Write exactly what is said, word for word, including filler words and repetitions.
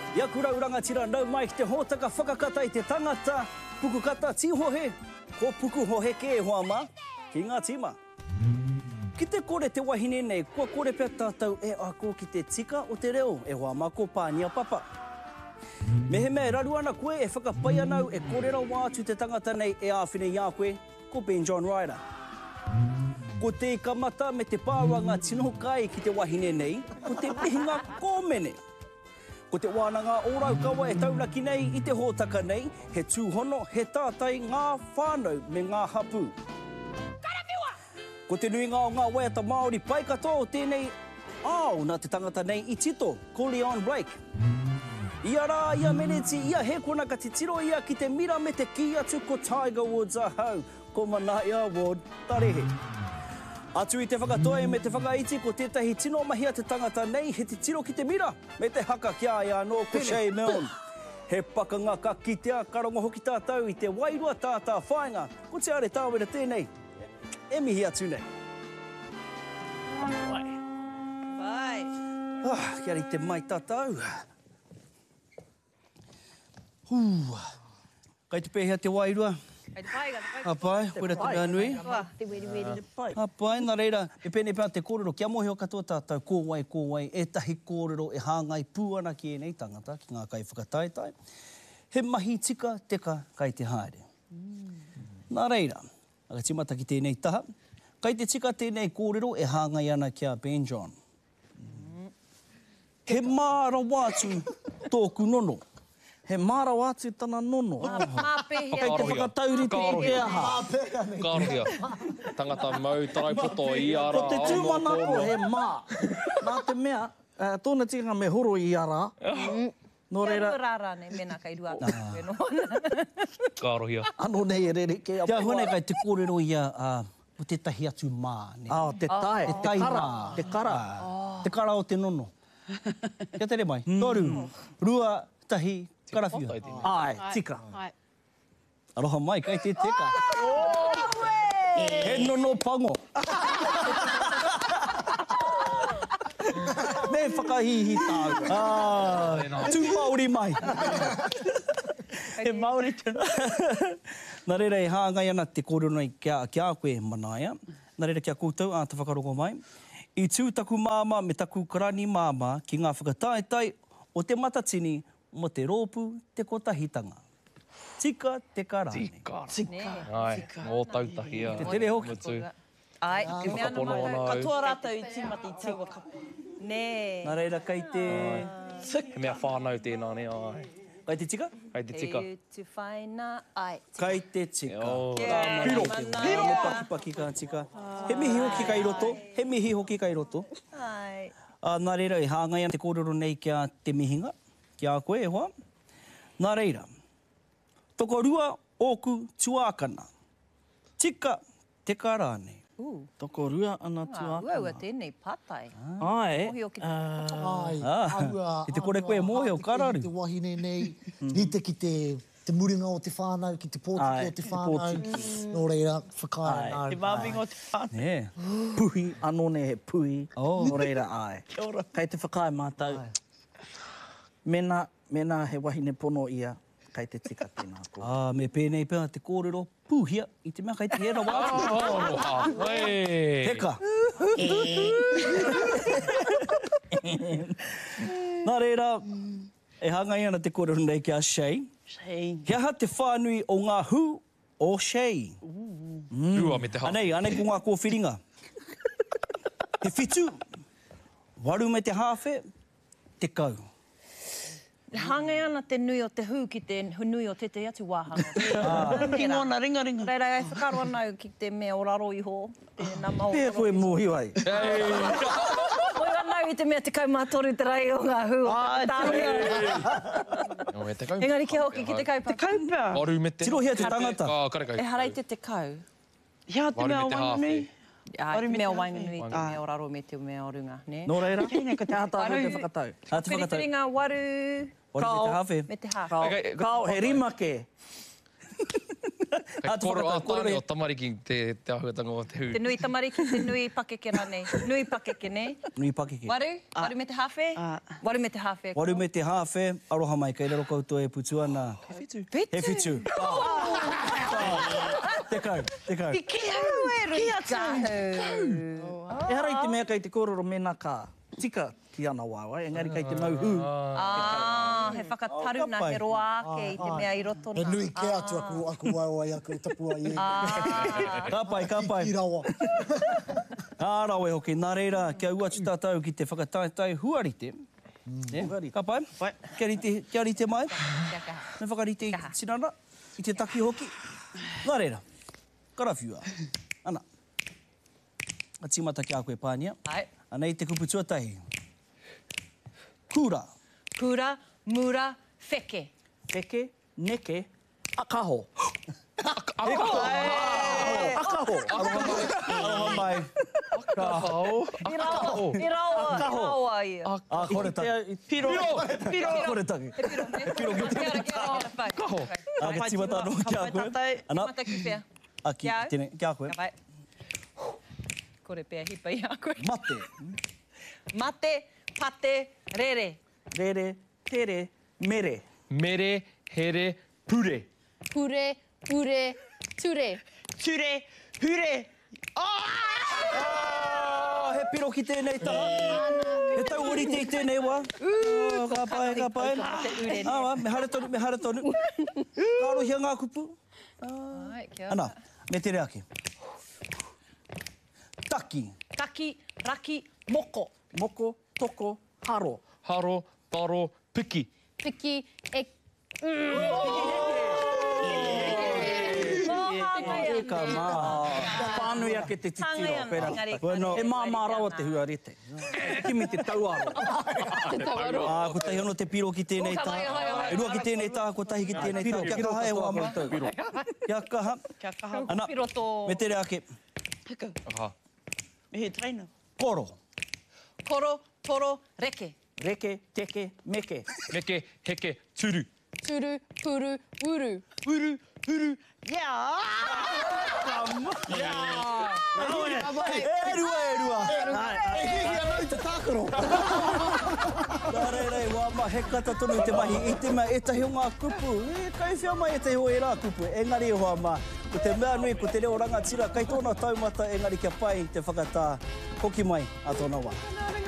Ia kura uranga tira nau mai ki te hōtaka whakakata i te tangata, puku kata tihohe, ko puku hohe ke e hoa mā, ki ngā tima. Ki te kore te wahine nei, kua kore pia tātou e ako ki te tika o te reo, e hoa mā ko pānia papa. Me he mea raru ana koe e whakapai anau e kōrera wātu te tangata nei e āwhine i a koe, ko Ben John Ryder. Ko te kamata me te pāwanga tino kai ki te wahine nei, ko te pihinga kōmene. Ko te wānanga ōrau kawa e tauraki nei i te hōtaka nei, he tūhono, he tātai ngā whānau me ngā hapu. Ko te nuinga o ngā waiata Māori pai katoa o tēnei ao nā te tangata nei i tito, ko Leon Blake. Ia rā, ia meneti, ia he kona ka te tiro ia ki te mira me te ki atu ko Tiger Woods ahau, ko Manaia Ward Tarehe. Atu i te whakatoe me te whakaiti ko tētahi tino mahia te tangata nei, he te tiro ki te mira me te haka kia ia anō ko Shay Milne. He pakanga ka kitea, karongo hoki tātou i te wairua tātā whainga, ko te are tāwera tēnei, e mihi atu nei. Vai. Vai. Ah, kia ri te mai tātou. Huu. Kai te pēhea te wairua. Kai te pai, kai te pai. Apai, koera te mea nui. Te weri weri te pai. Apai, nā reira, e pēne pēr te kōrero, kia mohi o katoa tātou, kō wai, kō wai, e tahi kōrero e hāngai pūana ki e nei tangata, ki ngā kai whakataetai. He mahi tika teka kai te haere. Mm. Nā reira, aga timata ki tēnei taha, kai te tika tēnei kōrero e hāngai ana kia Ben John. Mm. He māra wātu tōku nono. He māra wātu tana nono. Mā pēhea. Kei te whakatauri te te aha. Kārohia. Tangata mau, tarai poto i ara. Ko te tūmana ko he mā. Nā te mea, uh, tōna tika me horo i ara. Nō reira. Kia rāra ne, mena kai rua. Kārohia. Ano nei e rere ke apua. Kia hone kai te kōrero ia uh, o te tahi atu mā. Ah, te tai. Te tai mā. Te kara. Te kara o te nono. Kia tere mai. Toru. Rua, tahi, karawhia. Ai, tika. Aroha mai, kai te teka. He nono pango. Me whakahihi tāu. Ah, tū Māori mai. He Māori tēnā. Nā reira e hāngai ana te kōrero nei kia, kia koe Manaia. Nā reira kia koutou, ā te whakaroko mai. I tū taku māma me taku karani māma ki ngā whakataetai o te matatini mo te rōpu te kotahitanga. Tika te karane. Tika. Tika. Ai, o tautahi a. Te tere hoki. Ai, te mea Whakapono ana au. katoa rātou i tīmata i tīwa kapu. Nē. Nā reira kai te... He mea whānau tēnā ne, ai. Kai te tika? Kai te tika. Te whaina, ai. Kai te tika. Oh, Piro. Piro. Me paki paki ka tika. He mihi hoki kai roto. He mihi hoki kai roto. Ai. Uh, nā reira e hāngai ana te kōrero nei kia te mihinga. Kia koe e hoa. Nā reira. Toko rua oku tuākana. Tika te karane. Uh. Toko rua ana tuākana. Ua ua tēnei patai. Ai. Mohi o ki te Ai, Ah. aua, I te kore koe mohe o kararu. I te wahine nei, i te ki te, te muringa o te whānau, ki te pōtiki Ai, o te te whānau. pōtiki. Nō reira, whakaia Ai, nāru. te wāwinga o te whānau. Nē. Puhi, anone he puhi. Oh. Nō reira ai. Kia ora. Kai te whakaia mātou. Mena, mena he wahine pono ia, kai te tika tēnā ko. Ah, me pēnei pēnā te kōrero pūhia, i te mea kai te hera wātu. Oh, hei. Teka. Nā reira, e hangai ana te kōrero nei ki a Shay. Shay. He aha te whānui o ngā hu o Shay. Rua me te ha. Anei, anei ko ngā kōwhiringa. He whitu, waru me te hawhe, te kau. Hangai ana te nui o te hu ki te nui o te te atu wāhanga. Ringa ona, ringa, ringa. Reira, ai whakaro anau ki te mea o raro iho. Tēnā mau. Pēr koe mōhi wai. Oi anau i te mea te kaumātoru te rai o ngā hu. No, e te kau. Engari kia hoki ki te kaupa. Te kaupea. Waru me te... Tirohia te tangata. Ka, kare kai. E harai te te kau. Ia, te Waru mea me te wanganui. hawhi. Ai, Waru me mea te wainganui, te Ah. mea o raro me te mea o runga. Ne? Nō reira. Kei ko te ata Tātou te te whakatau. Ah, te whakatau. Whiriwhiringa waru Waru me te hawhe. me te hawhe. Kau, Okay, kau he rimake. Kei koro a tāne o tamariki te, te ahutanga o te hu. Te nui tamariki, te nui pakeke rānei. Nui pakeke, nei? Nui pakeke. Waru? Waru me te hawhe? Waru me te hawhe. Waru me te hawhe, aroha mai, kei raro koutou e putua nā. He whitu. He whitu. Te kau, te kau. Ki hau e rui kahu. E hara i te mea kei te kororo mena ka tika ki ana wāwa, engari kei te mauhu. Ah, he whakataruna, he roa ake i te mea i roto E nā. nui ke atu aku, aku waiwa i aku tapua i e. Ka pai, ka pai. I rawa. Ārau e hoki, nā reira, kia uatu tātou ki te whakataetai huarite. Mm. Ka pai? Pai. Kia rite, kia rite mai? Kia kaha. Me whakarite i sinana, i te taki hoki. Nā reira, karawhiua. Ana. A timata ki a koe pānia. Ai. Ana i te kupu tuatahi. Kura, Kura, mura, wheke. peke, neke, akaho. Akaho! Akaho! Aroha mai. Akaho! I rawa, i rawa, i rawa ia. Ah, kore taki. Piro. Piro. Kore taki. He piro, ne? Piro, kia ora, kia ora, whai. Kaho. Ah, ke timata anō ki a Ka koe. pai tatai. Ana, Mata ki whea. a ki Kia au? tēne, ki a koe. Ka pai. Kore pēr hipa i a koe. Mate, Mate, pate, rere. rere, tere, mere. Mere, here, pure. Pure, pure, ture. Ture. Hure. Oh, he piro ki tēnei taha. He tau orite i tēnei wā. Oh, ka pai, ka pai. Ah, wā, me hara tonu, me hara tonu. Ka arohia ngā kupu. Ai, kia ora. Ana, me tere ake. Taki, Taki, raki, moko. moko, toko, haro. Haro, taro, piki. Piki, e... E ka mā. Whānui ake te titiro. Tāngai ana, Pera. engari, Bueno, e mā engari mā rawa ana. te huarete. Kimi te tauaro. Ah, ko tahi ono te piro ki tēnei Ko ka mai, mai, tā. mai, E rua ki tēnei tā, ko tahi ki tēnei tā. Kia kaha e hoa mātou. Kia kaha. Kia kaha. Ana, Piro tō. me tere ake. Hika. Aha. Me he trainer. Koro. Koro, toro, reke. Reke, teke, meke. Meke, heke, turu. Turu, puru, uru. Uru. Uru. Yeah. E rua, e rua. E hihi anau te tākaro. Nā rei rei, wā ma he kata tonu i te mahi. I te mea, e tahi o ngā kupu. E kai whia mai e tahi o e rā kupu. Engari e hoa ma. Ko te mea nui, ko te reo rangatira. Kai tōna taumata, engari kia pai te whakatā. Koki mai, a tōna wā.